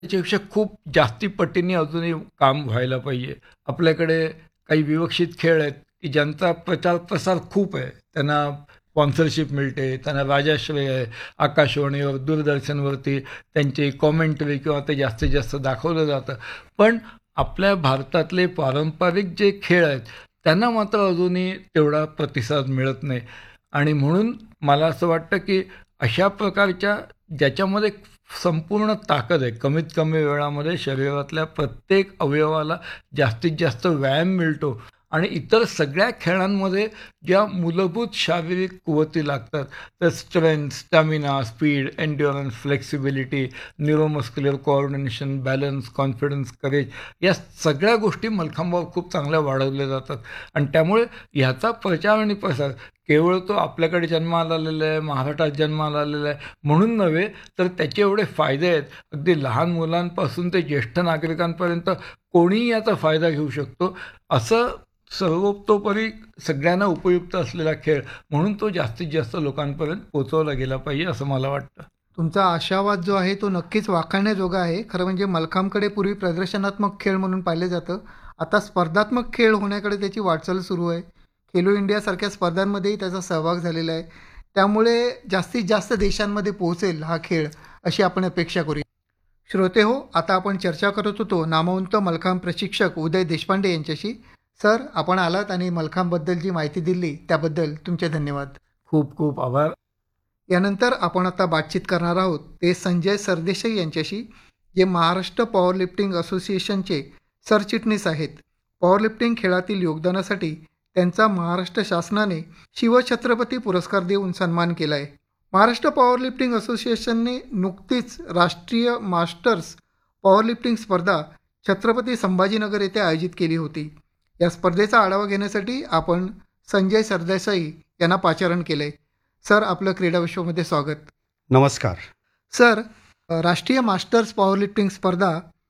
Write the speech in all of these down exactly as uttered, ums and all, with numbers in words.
त्याच्यापेक्षा खूप जास्ती पटीने अजूनही काम व्हायला पाहिजे. आपल्याकडे काही विवक्षित खेळ आहेत, की ज्यांचा प्रचार प्रसार खूप आहे. त्यांना स्पॉन्सरशिप मिळते, त्यांना राजाश्रय आहे. आकाशवाणीवर, दूरदर्शनवरती त्यांची कॉमेंटरी किंवा ते जास्तीत जास्त दाखवलं जातं. पण आपल्या भारतातले पारंपरिक जे खेळ आहेत, त्यांना मात्र अजूनही तेवढा प्रतिसाद मिळत नाही. आणि म्हणून मला असं वाटतं, की अशा प्रकारच्या ज्याच्यामध्ये संपूर्ण ताकद आहे, कमीत कमी वेळामध्ये शरीरातल्या प्रत्येक अवयवाला जास्तीत जास्त व्यायाम मिळतो आणि इतर सगळ्या खेळांमध्ये ज्या मूलभूत शारीरिक कुवती लागतात, तर strength, stamina, speed, endurance, flexibility, neuromuscular coordination, balance, confidence, courage, या सगळ्या गोष्टी मलखांबावर खूप चांगल्या वाढवल्या जातात. आणि त्यामुळे ह्याचा प्रचार आणि प्रसार केवळ तो आपल्याकडे जन्माला आलेला आहे, महाराष्ट्रात जन्माला आलेला आहे म्हणून नव्हे, तर त्याचे एवढे फायदे आहेत. अगदी लहान मुलांपासून ते ज्येष्ठ नागरिकांपर्यंत कोणीही याचा फायदा घेऊ शकतो. असं सर्वतोपरी सगळ्यांना उपयुक्त असलेला खेळ म्हणून तो जास्तीत जास्त लोकांपर्यंत पोहोचवला गेला पाहिजे असं मला वाटतं. तुमचा आशावाद जो आहे तो नक्कीच वाखाणण्याजोगा आहे. खरं म्हणजे मलखांबकडे पूर्वी प्रदर्शनात्मक खेळ म्हणून पाहिलं जातं. आता स्पर्धात्मक खेळ होण्याकडे त्याची वाटचाल सुरू आहे. खेलो इंडियासारख्या स्पर्धांमध्येही त्याचा सहभाग झालेला आहे. त्यामुळे जास्तीत जास्त देशांमध्ये पोहोचेल हा खेळ, अशी आपण अपेक्षा करूया. श्रोते हो, आता आपण चर्चा करत होतो नामवंत मलखांब प्रशिक्षक उदय देशपांडे यांच्याशी. सर, आपण आलात आणि मलखांबबद्दल जी माहिती दिली त्याबद्दल तुमचे धन्यवाद. खूप खूप आभार. यानंतर आपण आता बातचीत करणार आहोत ते संजय सरदेसाई यांच्याशी, जे महाराष्ट्र पॉवरलिफ्टिंग असोसिएशनचे सरचिटणीस आहेत. पॉवरलिफ्टिंग खेळातील योगदानासाठी त्यांचा महाराष्ट्र शासनाने शिवछत्रपती पुरस्कार देऊन सन्मान केला आहे. महाराष्ट्र पॉवरलिफ्टिंग असोसिएशनने नुकतीच राष्ट्रीय मास्टर्स पॉवरलिफ्टिंग स्पर्धा छत्रपती संभाजीनगर येथे आयोजित केली होती. या स्पर्धेचा आढावा घेण्यासाठी आपण संजय सरदेसाई यांना पाचारण केलं आहे. सर, आपलं क्रीडा विश्वामध्ये स्वागत. नमस्कार. सर, राष्ट्रीय मास्टर्स पॉवरलिफ्टिंग स्पर्धा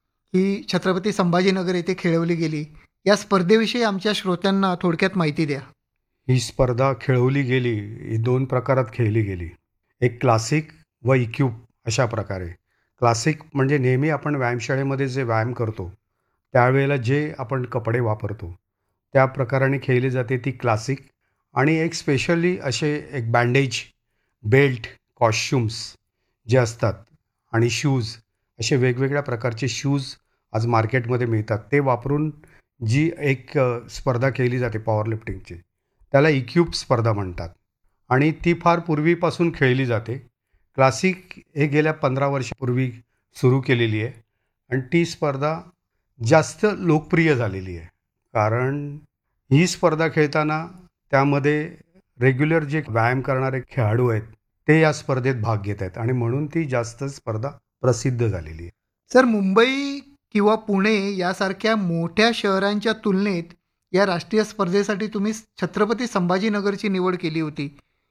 ही छत्रपती संभाजीनगर येथे खेळवली गेली. या स्पर्धेविषयी आमच्या श्रोत्यांना थोडक्यात माहिती द्या. ही स्पर्धा खेळवली गेली, ही दोन प्रकारात खेळली गेली. एक क्लासिक व इक्यूब अशा प्रकारे. क्लासिक म्हणजे नेहमी आपण व्यायामशाळेमध्ये जे व्यायाम करतो त्यावेळेला जे आपण कपडे वापरतो त्या प्रकाराने खेळली जाते ती क्लासिक. आणि एक स्पेशली असे एक बँडेज, बेल्ट, कॉस्ट्युम्स जे असतात आणि शूज, असे वेगवेगळ्या प्रकारचे शूज आज मार्केटमध्ये मिळतात. ते वापरून जी एक स्पर्धा केली जाते पॉवरलिफ्टिंगची त्याला इक्यूब स्पर्धा म्हणतात आणि ती फार पूर्वीपासून खेळली जाते. क्लासिक हे गेल्या पंधरा वर्षापूर्वी सुरू केलेली आहे आणि ती स्पर्धा जास्त लोकप्रिय झालेली आहे. कारण ही स्पर्धा खेळताना त्यामध्ये रेग्युलर जे व्यायाम करणारे खेळाडू आहेत ते या स्पर्धेत भाग घेत आहेत आणि म्हणून ती जास्त स्पर्धा प्रसिद्ध झालेली आहे. सर, मुंबई किंवा पुणे यासारख्या मोठ्या शहरांच्या तुलनेत या राष्ट्रीय स्पर्धेसाठी तुम्ही छत्रपती संभाजीनगरची निवड केली होती.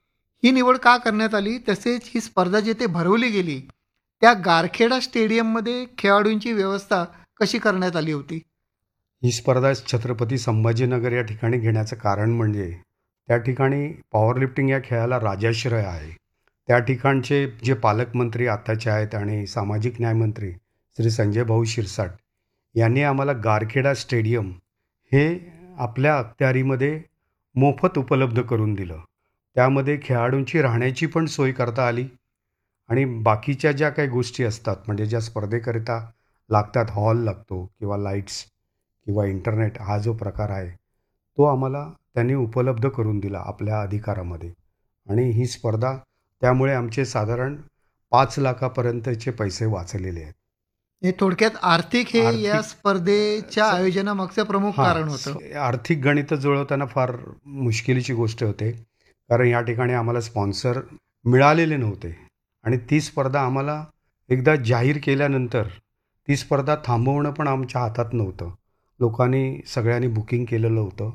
ही निवड का करण्यात आली? तसेच ही स्पर्धा जिथे भरवली गेली त्या गारखेडा स्टेडियममध्ये खेळाडूंची व्यवस्था कशी करण्यात आली होती? ही स्पर्धा छत्रपती संभाजीनगर या ठिकाणी घेण्याचं कारण म्हणजे त्या ठिकाणी पॉवरलिफ्टिंग या खेळाला राजाश्रय आहे. त्या ठिकाणचे जे पालकमंत्री आताचे आहेत आणि सामाजिक न्यायमंत्री श्री संजय भाऊ शिरसाट यांनी आम्हाला गारखेडा स्टेडियम हे आपल्या अखत्यारीमध्ये मोफत उपलब्ध करून दिलं. त्यामध्ये खेळाडूंची राहण्याची पण सोय करता आली आणि बाकीच्या ज्या काही गोष्टी असतात म्हणजे ज्या स्पर्धेकरिता लागतात, हॉल लागतो किंवा लाईट्स किंवा इंटरनेट, हा जो प्रकार आहे तो आम्हाला त्यांनी उपलब्ध करून दिला आपल्या अधिकारामध्ये. आणि ही स्पर्धा त्यामुळे आमचे साधारण पाच लाखापर्यंतचे पैसे वाचलेले आहेत. हे थोडक्यात आर्थिक हे या स्पर्धेच्या आयोजनामागचं प्रमुख कारण होतं. आर्थिक गणित जुळवताना फार मुश्किलीची गोष्ट होते कारण या ठिकाणी आम्हाला स्पॉन्सर मिळालेले नव्हते आणि ती स्पर्धा आम्हाला एकदा जाहीर केल्यानंतर ती स्पर्धा थांबवणं पण आमच्या हातात नव्हतं. लोकांनी सगळ्यांनी बुकिंग केलेलं होतं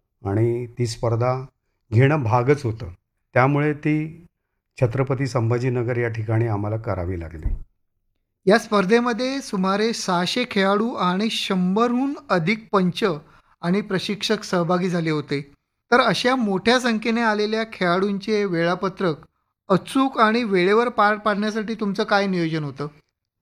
आणि ती स्पर्धा घेणं भागच होतं. त्यामुळे ती छत्रपती संभाजीनगर या ठिकाणी आम्हाला करावी लागली. या स्पर्धेमध्ये सुमारे सहाशे खेळाडू आणि शंभरहून अधिक पंच आणि प्रशिक्षक सहभागी झाले होते. तर अशा मोठ्या संख्येने आलेल्या खेळाडूंचे वेळापत्रक अचूक आणि वेळेवर पार पाडण्यासाठी तुमचं काय नियोजन होतं?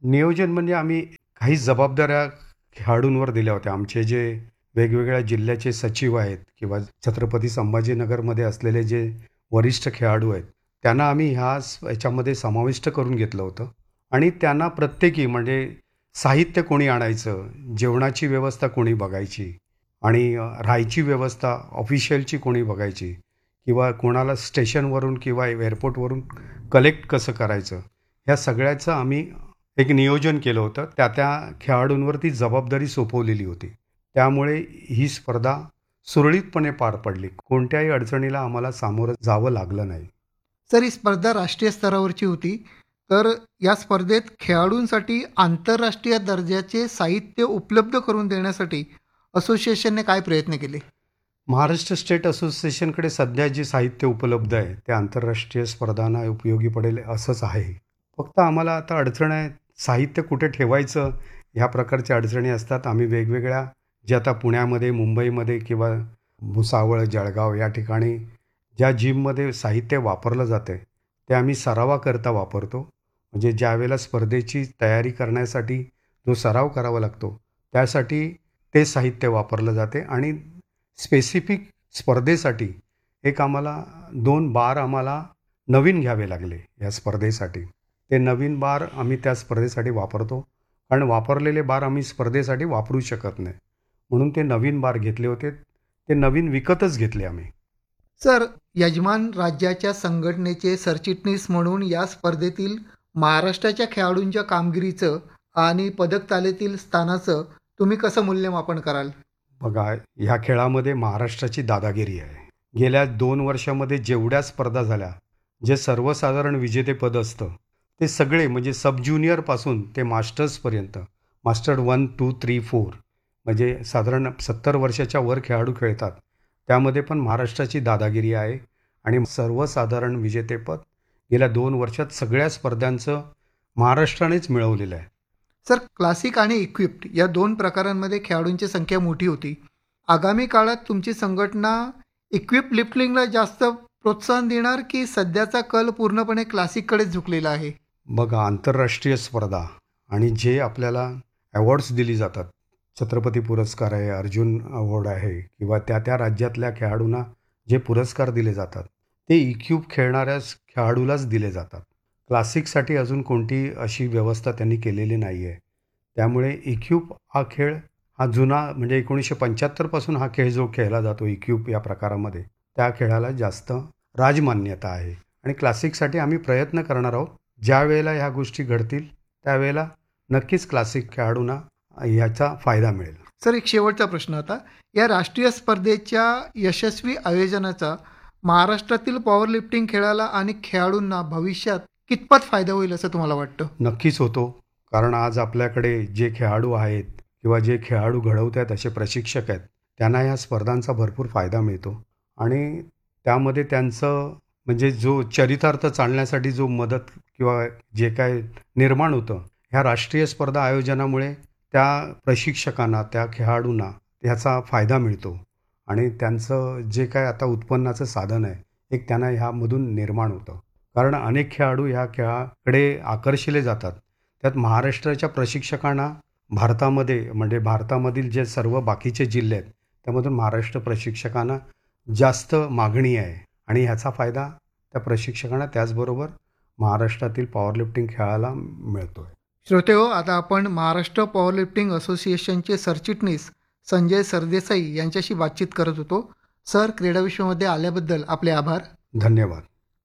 नियोजन म्हणजे आम्ही काही जबाबदाऱ्या खेळाडूंवर दिल्या होत्या. आमचे जे वेगवेगळ्या जिल्ह्याचे सचिव आहेत किंवा छत्रपती संभाजीनगरमध्ये असलेले जे वरिष्ठ खेळाडू आहेत, त्यांना आम्ही ह्या स याच्यामध्ये समाविष्ट करून घेतलं होतं आणि त्यांना प्रत्येकी म्हणजे साहित्य कोणी आणायचं, जेवणाची व्यवस्था कोणी बघायची आणि अ, राहायची व्यवस्था ऑफिशियलची कोणी बघायची किंवा कोणाला स्टेशनवरून किंवा एअरपोर्टवरून कलेक्ट कसं करायचं, ह्या सगळ्याचं आम्ही एक नियोजन केलं होतं. त्या त्या खेळाडूंवर ती जबाबदारी सोपवलेली होती. त्यामुळे ही स्पर्धा सुरळीतपणे पार पडली. कोणत्याही अडचणीला आम्हाला सामोरं जावं लागलं नाही. सर, ही स्पर्धा राष्ट्रीय स्तरावरची होती. तर या स्पर्धेत खेळाडूंसाठी आंतरराष्ट्रीय दर्जाचे साहित्य उपलब्ध करून देण्यासाठी असोसिएशनने काय प्रयत्न केले? महाराष्ट्र स्टेट असोसिएशनकडे सध्या जे साहित्य उपलब्ध आहे ते आंतरराष्ट्रीय स्पर्धांना उपयोगी पडेल असंच आहे. फक्त आम्हाला आता अडचण आहे, साहित्य कुठे ठेवायचं ह्या प्रकारच्या अडचणी असतात. आम्ही वेगवेगळ्या जे आता पुण्यामध्ये, मुंबईमध्ये किंवा भुसावळ, जळगाव या ठिकाणी ज्या जिममध्ये साहित्य वापरलं जातं आहे ते आम्ही सरावाकरता वापरतो. म्हणजे ज्यावेळेला स्पर्धेची तयारी करण्यासाठी जो सराव करावा लागतो त्यासाठी ते साहित्य वापरलं जाते आणि स्पेसिफिक स्पर्धेसाठी एक आम्हाला दोन बार आम्हाला नवीन घ्यावे लागले या स्पर्धेसाठी. ते नवीन बार आम्ही त्या स्पर्धेसाठी वापरतो कारण वापरलेले बार आम्ही स्पर्धेसाठी वापरू शकत नाही. म्हणून ते नवीन बार घेतले होते. ते नवीन विकतच घेतले आम्ही. सर, यजमान राज्याच्या संघटनेचे सरचिटणीस म्हणून या स्पर्धेतील महाराष्ट्राच्या खेळाडूंच्या कामगिरीचं आणि पदक तालिकेतील स्थानाचं तुम्ही कसं मूल्यमापन कराल? बघा, ह्या खेळामध्ये महाराष्ट्राची दादागिरी आहे. गेल्या दोन वर्षामध्ये जेवढ्या स्पर्धा झाल्या, जे सर्वसाधारण विजेतेपद असतं ते सगळे म्हणजे सब ज्युनियरपासून ते मास्टर्सपर्यंत, master one two three four म्हणजे साधारण सत्तर वर्षाच्या वर खेळाडू खेळतात. त्यामध्ये पण महाराष्ट्राची दादागिरी आहे आणि सर्वसाधारण विजेतेपद गेल्या दोन वर्षात सगळ्या स्पर्धांचं महाराष्ट्रानेच मिळवलेलं आहे. सर, क्लासिक आणि इक्विप्ड या दोन प्रकारांमध्ये खेळाडूंची संख्या मोठी होती. आगामी काळात तुमची संघटना इक्विप लिफ्टिंगला जास्त प्रोत्साहन देणार की सध्याचा कल पूर्णपणे क्लासिककडेच झुकलेला आहे? बघा, आंतरराष्ट्रीय स्पर्धा आणि जे आपल्याला अवॉर्ड्स दिली जातात, छत्रपती पुरस्कार आहे, अर्जुन अवॉर्ड आहे किंवा त्या त्या राज्यातल्या खेळाडूंना जे पुरस्कार दिले जातात ते इक्यूब खेळणाऱ्या खेळाडूलाच दिले जातात. क्लासिकसाठी अजून कोणती अशी व्यवस्था त्यांनी केलेली नाही आहे. त्यामुळे इक्यूब हा खेळ हा जुना म्हणजे एकोणीसशे पंच्याहत्तरपासून हा खेळ जो खेळला जातो इक्यूब या प्रकारामध्ये, त्या खेळाला जास्त राजमान्यता आहे आणि क्लासिकसाठी आम्ही प्रयत्न करणार आहोत. ज्या वेळेला ह्या गोष्टी घडतील त्यावेळेला नक्कीच क्लासिक खेळाडूंना ह्याचा फायदा मिळेल. सर, एक शेवटचा प्रश्न आता. या राष्ट्रीय स्पर्धेच्या यशस्वी आयोजनाचा महाराष्ट्रातील पॉवर लिफ्टिंग खेळाला आणि खेळाडूंना भविष्यात कितपत फायदा होईल असं तुम्हाला वाटतं? नक्कीच होतो. कारण आज आपल्याकडे जे खेळाडू आहेत किंवा जे खेळाडू घडवत आहेत असे प्रशिक्षक आहेत, त्यांना ह्या स्पर्धांचा भरपूर फायदा मिळतो आणि त्यामध्ये त्यांचं म्हणजे जो चरितार्थ चालण्यासाठी जो मदत किंवा जे काय निर्माण होतं ह्या राष्ट्रीय स्पर्धा आयोजनामुळे त्या प्रशिक्षकांना, त्या खेळाडूंना ह्याचा फायदा मिळतो आणि त्यांचं जे काय आता उत्पन्नाचं साधन आहे एक त्यांना ह्यामधून निर्माण होतं. कारण अनेक खेळाडू ह्या खेळाकडे आकर्षिले जातात. त्यात महाराष्ट्राच्या प्रशिक्षकांना भारतामध्ये म्हणजे भारतामधील जे सर्व बाकीचे जिल्हे आहेत त्यामधून महाराष्ट्र प्रशिक्षकांना जास्त मागणी आहे आणि ह्याचा फायदा त्या प्रशिक्षकांना त्याचबरोबर महाराष्ट्रातील पॉवरलिफ्टिंग खेळाला मिळतो आहे. श्रोतेहो, आता आपण महाराष्ट्र पॉवर लिफ्टिंग असोसिएशनचे सरचिटणीस संजय सरदेसाई यांच्याशी बातचीत करत होतो. सर, क्रीडा विश्वामध्ये आल्याबद्दल आपले आभार. धन्यवाद.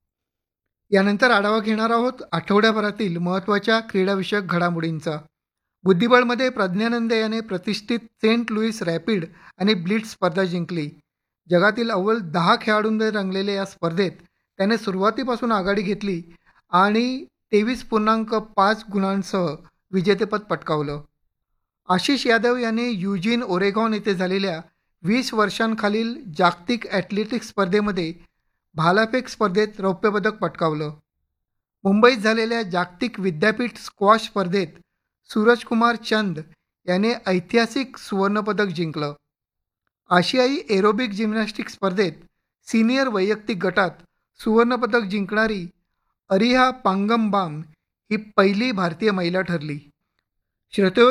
यानंतर आढावा घेणार आहोत आठवड्याभरातील महत्त्वाच्या क्रीडाविषयक घडामोडींचा. बुद्धिबळमध्ये प्रज्ञानंद याने प्रतिष्ठित सेंट लुईस रॅपिड आणि ब्लिट्झ स्पर्धा जिंकली. जगातील अव्वल दहा खेळाडूंमध्ये रंगलेल्या या स्पर्धेत त्याने सुरुवातीपासून आघाडी घेतली आणि तेवीस पूर्णांक पाच गुणांसह विजेतेपद पटकावलं. आशिष यादव याने युजीन ओरेगॉन येथे झालेल्या वीस वर्षांखालील जागतिक ॲथलेटिक्स स्पर्धेमध्ये भालाफेक स्पर्धेत रौप्यपदक पटकावलं. मुंबईत झालेल्या जागतिक विद्यापीठ स्क्वॉश स्पर्धेत सूरजकुमार चंद याने ऐतिहासिक सुवर्णपदक जिंकलं. आशियाई एरोबिक जिम्नॅस्टिक स्पर्धेत सिनियर वैयक्तिक गटात सुवर्णपदक जिंकणारी अरिहा पांगमबाम ही पहिली भारतीय महिला ठरली. श्रोते